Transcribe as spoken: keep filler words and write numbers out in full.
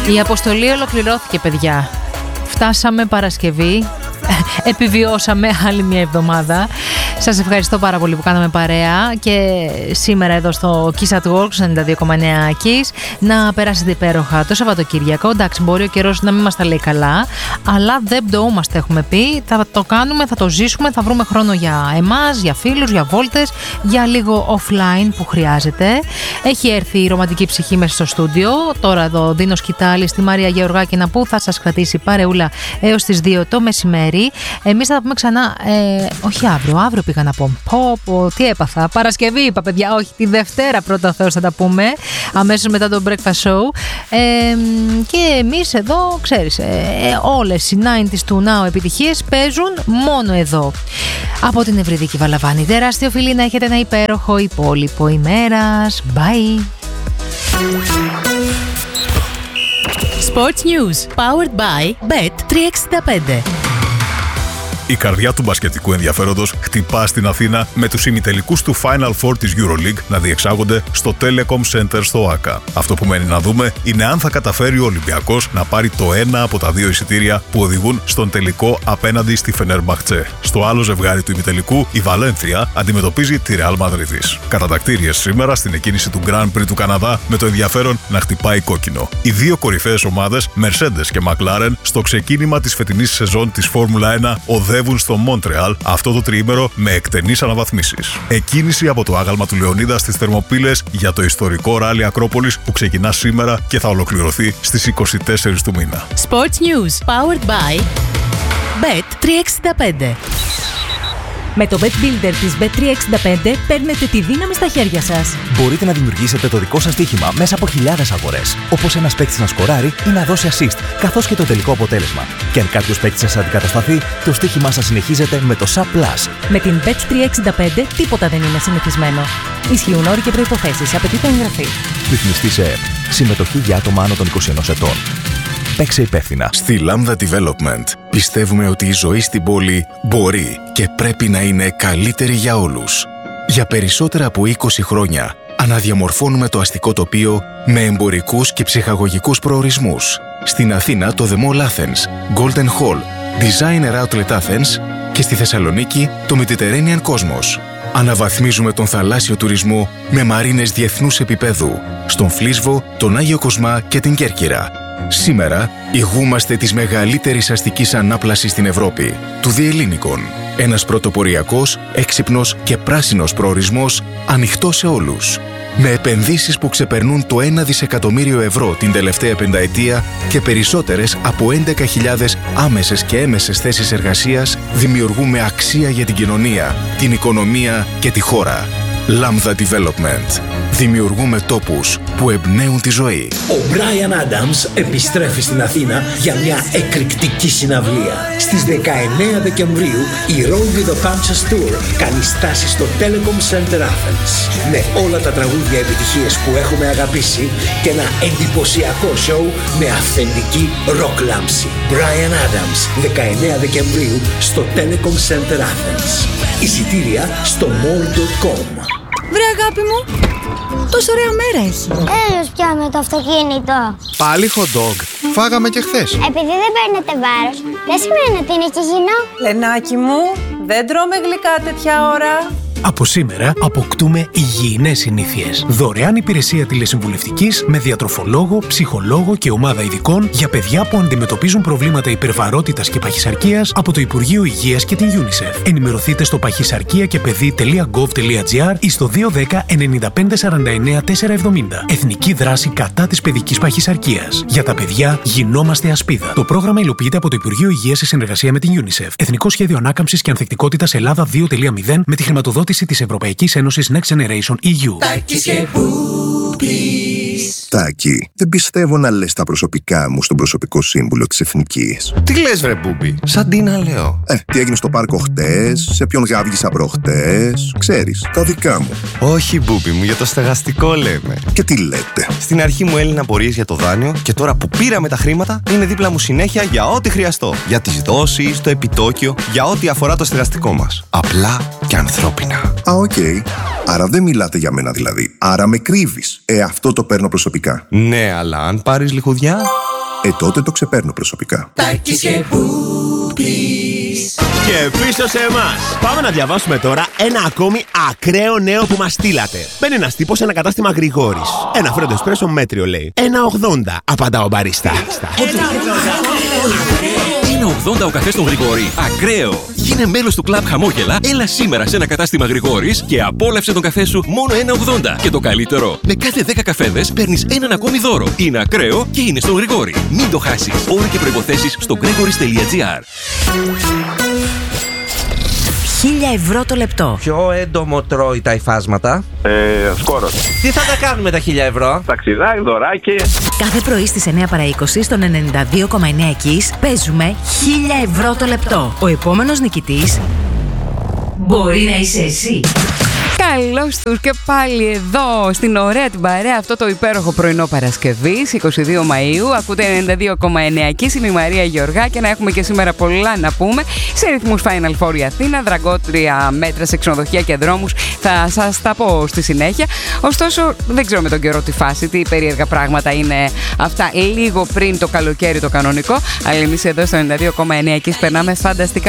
Η αποστολή ολοκληρώθηκε, παιδιά. Φτάσαμε Παρασκευή. Επιβιώσαμε άλλη μια εβδομάδα. Σας ευχαριστώ πάρα πολύ που κάναμε παρέα και σήμερα εδώ στο Kiss at Work ενενήντα δύο κόμμα εννέα Kiss. Να περάσετε υπέροχα το Σαββατοκύριακο. Εντάξει, μπορεί ο καιρός να μην μας τα λέει καλά, αλλά δεν πτωούμαστε, έχουμε πει. Θα το κάνουμε, θα το ζήσουμε, θα βρούμε χρόνο για εμάς, για φίλους, για βόλτες, για λίγο offline που χρειάζεται. Έχει έρθει η ρομαντική ψυχή μέσα στο στούντιο. Τώρα εδώ δίνω σκητάλη στη Μαρία Γεωργάκηνα που θα σας κρατήσει παρεούλα έως τις δύο το μεσημέρι. Εμείς θα τα πούμε ξανά, ε, όχι αύριο, αύριο πήγα να πω. Πω, πω, τι έπαθα. Παρασκευή είπα, παιδιά, όχι, τη Δευτέρα πρώτα Θεός θα τα πούμε, αμέσως μετά το breakfast show. Ε, και εμείς εδώ, ξέρεις, ε, όλες οι ενενήντα του Now επιτυχίες παίζουν μόνο εδώ. Από την Ευρυδική Βαλαβάνη. Τεράστιο φιλί, να έχετε ένα υπέροχο υπόλοιπο ημέρας. Bye. Sports News, powered by μπετ τριακόσια εξήντα πέντε. Η καρδιά του μπασκετικού ενδιαφέροντος χτυπά στην Αθήνα με τους ημιτελικούς του Final Four της EuroLeague να διεξάγονται στο Telecom Center στο ΆΚΑ. Αυτό που μένει να δούμε είναι αν θα καταφέρει ο Ολυμπιακός να πάρει το ένα από τα δύο εισιτήρια που οδηγούν στον τελικό απέναντι στη Φενέρμπαχτσε. Στο άλλο ζευγάρι του ημιτελικού, η Βαλένθια αντιμετωπίζει τη Ρεάλ Μαδρίτης. Κατατακτήριες σήμερα στην εκκίνηση του Grand Prix του Καναδά, με το ενδιαφέρον να χτυπάει κόκκινο. Οι δύο κορυφαίες ομάδες, Mercedes και McLaren, στο ξεκίνημα της φετινής σεζόν της Φόρμουλα ένα οδεύουν στο Μόντρεαλ αυτό το τριήμερο με εκτενείς αναβαθμίσεις. Εκκίνηση από το άγαλμα του Λεωνίδα στις Θερμοπύλες για το ιστορικό ράλι Ακρόπολης που ξεκινά σήμερα και θα ολοκληρωθεί στις είκοσι τέσσερις του μήνα. Sports News, powered by μπετ τριακόσια εξήντα πέντε. Με το Bet Builder της μπετ τριακόσια εξήντα πέντε παίρνετε τη δύναμη στα χέρια σας. Μπορείτε να δημιουργήσετε το δικό σας στοίχημα μέσα από χιλιάδες αγορές. Όπως ένας παίκτης να σκοράρει ή να δώσει assist, καθώς και το τελικό αποτέλεσμα. Και αν κάποιος παίκτης σας αντικατασταθεί, το στοίχημά σας συνεχίζεται με το Sub Plus. Με την μπετ τριακόσια εξήντα πέντε τίποτα δεν είναι συνηθισμένο. Ισχύουν όροι και προϋποθέσεις. Απαιτείται εγγραφή. Ρυθμιστή σε ΕΕΠ. Συμμετοχή για άτομα άνω των είκοσι ενός ετών. Παίξε υπεύθυνα. Στη Lambda Development πιστεύουμε ότι η ζωή στην πόλη μπορεί και πρέπει να είναι καλύτερη για όλους. Για περισσότερα από είκοσι χρόνια αναδιαμορφώνουμε το αστικό τοπίο με εμπορικούς και ψυχαγωγικούς προορισμούς. Στην Αθήνα το The Mall Athens, Golden Hall, Designer Outlet Athens και στη Θεσσαλονίκη το Mediterranean Cosmos. Αναβαθμίζουμε τον θαλάσσιο τουρισμό με μαρίνες διεθνούς επίπεδου, στον Φλίσβο, τον Άγιο Κοσμά και την Κέρκυρα. Σήμερα ηγούμαστε της μεγαλύτερης αστικής ανάπλασης στην Ευρώπη, του Διελλήνικων. Ένας πρωτοποριακός, έξυπνος και πράσινος προορισμός ανοιχτός σε όλους. Με επενδύσεις που ξεπερνούν το ένα δισεκατομμύριο ευρώ την τελευταία πενταετία και περισσότερες από έντεκα χιλιάδες άμεσες και έμεσες θέσεις εργασίας, δημιουργούμε αξία για την κοινωνία, την οικονομία και τη χώρα. Lambda Development. Δημιουργούμε τόπους που εμπνέουν τη ζωή. Ο Brian Adams επιστρέφει στην Αθήνα για μια εκρηκτική συναυλία. Στις δεκαεννέα Δεκεμβρίου η Roll with the Punches Tour κάνει στάση στο Telecom Center Athens. Με όλα τα τραγούδια επιτυχίες που έχουμε αγαπήσει και ένα εντυπωσιακό σοου με αυθεντική rock λάμψη. Brian Adams, δεκαεννέα Δεκεμβρίου στο Telecom Center Athens. Εισιτήρια στο mall τελεία com. Βρε αγάπη μου, τόσο ωραία μέρα έχει. Έλος πια με το αυτοκίνητο. Πάλι hot dog. Φάγαμε και χθες. Επειδή δεν παίρνετε βάρος, δεν σημαίνει ότι είναι και υγιεινό. Λενάκι μου, δεν τρώμε γλυκά τέτοια ώρα. Από σήμερα αποκτούμε υγιεινές συνήθειες. Δωρεάν υπηρεσία τηλεσυμβουλευτικής με διατροφολόγο, ψυχολόγο και ομάδα ειδικών για παιδιά που αντιμετωπίζουν προβλήματα υπερβαρότητας και παχυσαρκίας από το Υπουργείο Υγείας και την UNICEF. Ενημερωθείτε στο παχυσαρκία και παιδί τελεία γκοβ τελεία τζι άρ ή στο δύο ένα μηδέν εννιά πέντε σαράντα εννέα τετρακόσια εβδομήντα. Εθνική δράση κατά της παιδικής παχυσαρκίας. Για τα παιδιά γινόμαστε ασπίδα. Το πρόγραμμα υλοποιείται από το Υπουργείο Υγείας σε συνεργασία με την UNICEF. Εθνικό Σχέδιο Ανάκαμψης και Ανθεκτικότητας Ελλάδα δύο κόμμα μηδέν με τη χρηματοδότηση της Ευρωπαϊκής Ένωσης Next Generation ι γιου. Τάκη, δεν πιστεύω να λες τα προσωπικά μου στον προσωπικό σύμβουλο της Εθνικής. Τι λες βρε Μπούμπι, σαν τι να λέω. Ε, τι έγινε στο πάρκο χτες, σε ποιον γάβγισα προχτές, ξέρεις, τα δικά μου. Όχι Μπούμπι μου, για το στεγαστικό λέμε. Και τι λέτε. Στην αρχή μου έλυναν απορίες για το δάνειο και τώρα που πήραμε τα χρήματα είναι δίπλα μου συνέχεια για ό,τι χρειαστώ. Για τις δόσεις, το επιτόκιο, για ό,τι αφορά το στεγαστικό μας. Απλά και ανθρώπινα. Α, οκ. Okay. Άρα δεν μιλάτε για μένα δηλαδή. Άρα με κρύβεις. Ε, αυτό το παίρνω προσωπικά. Ναι, αλλά αν πάρεις λιχουδιά... Ε, τότε το ξεπέρνω προσωπικά. Τάκης και Μπούμπης. Και πίσω σε εμάς. Πάμε να διαβάσουμε τώρα ένα ακόμη ακραίο νέο που μας στείλατε. Μπαίνει ένας τύπος σε ένα κατάστημα Γρηγόρης. Ένα φρέντο εσπρέσο μέτριο λέει. ένα ογδόντα, απαντά ο μπαρίστα. ένα ογδόντα ο καφές στον Γρηγόρη. Ακραίο! Γίνε μέλος του κλαμπ Χαμόγελα, έλα σήμερα σε ένα κατάστημα Γρηγόρης και απόλαυσε τον καφέ σου μόνο ένα ογδόντα. Και το καλύτερο, με κάθε δέκα καφέδες παίρνεις έναν ακόμη δώρο. Είναι ακραίο και είναι στον Γρηγόρη. Μην το χάσεις. Όροι και προϋποθέσεις στο gregoris τελεία gr. χίλια ευρώ το λεπτό. Ποιο έντομο τρώει τα υφάσματα? Ε, σκόρος. Τι θα τα κάνουμε τα χίλια ευρώ? Ταξιδάκι, δωράκι. Κάθε πρωί στις εννιά παρά είκοσι στον ενενήντα δύο κόμμα εννιά Kiss παίζουμε χίλια ευρώ το λεπτό. Ο επόμενος νικητής μπορεί να είσαι εσύ. Καλώς τους και πάλι εδώ στην ωραία την παρέα, αυτό το υπέροχο πρωινό Παρασκευής είκοσι δύο Μαΐου. Ακούτε ενενήντα δύο κόμμα εννιά Kiss, είναι η Μαρία Γεωργά και να έχουμε και σήμερα πολλά να πούμε σε ρυθμούς Final Four η Αθήνα, δραγκότρια μέτρα σε ξενοδοχεία και δρόμους. Θα σας τα πω στη συνέχεια. Ωστόσο, δεν ξέρω με τον καιρό τη φάση, τι περίεργα πράγματα είναι αυτά λίγο πριν το καλοκαίρι το κανονικό. Αλλά εμείς εδώ στο ενενήντα δύο κόμμα εννιά Kiss περνάμε φανταστικά.